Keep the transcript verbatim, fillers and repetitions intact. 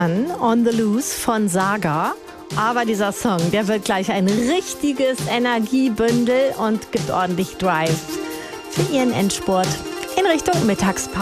On the Loose von Saga. Aber dieser Song, der wird gleich ein richtiges Energiebündel und gibt ordentlich Drive für Ihren Endspurt in Richtung Mittagspause.